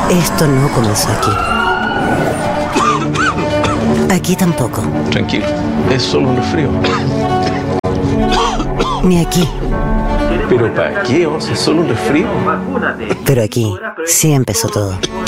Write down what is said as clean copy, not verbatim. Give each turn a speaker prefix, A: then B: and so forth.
A: Esto no comenzó aquí. Aquí tampoco.
B: Tranquilo, es solo un resfrío.
A: Ni aquí.
B: ¿Pero para qué, Oz? ¿Es solo un resfrío?
A: Pero aquí sí empezó todo.